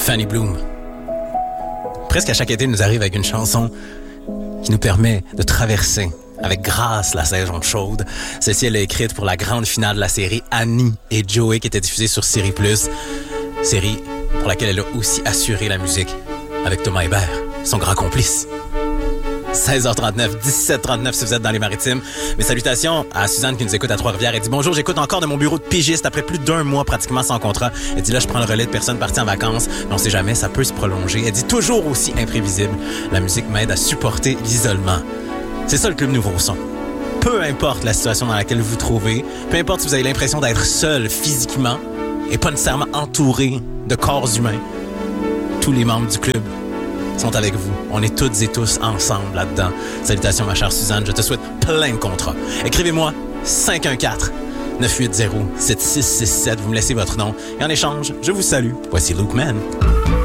Fanny Bloom. Presque à chaque été, nous arrive avec une chanson qui nous permet de traverser avec grâce la saison chaude. Celle-ci, elle est écrite pour la grande finale de la série Annie et Joey qui était diffusée sur Série Plus. Série pour laquelle elle a aussi assuré la musique avec Thomas Hébert, son grand complice. 16h39, 17h39 si vous êtes dans les Maritimes. Mes salutations à Suzanne qui nous écoute à Trois-Rivières. Elle dit « Bonjour, j'écoute encore de mon bureau de pigiste après plus d'1 mois pratiquement sans contrat. » Elle dit « Là, je prends le relais de personnes parties en vacances. Mais on sait jamais, ça peut se prolonger. » Elle dit « Toujours aussi imprévisible. La musique m'aide à supporter l'isolement. » C'est ça le Club Nouveau Son. Peu importe la situation dans laquelle vous vous trouvez, peu importe si vous avez l'impression d'être seul physiquement et pas nécessairement entouré de corps humains, tous les membres du club sont avec vous. On est toutes et tous ensemble là-dedans. Salutations, ma chère Suzanne. Je te souhaite plein de contrats. Écrivez-moi 514-980-7667. Vous me laissez votre nom. Et en échange, je vous salue. Voici Luke Man.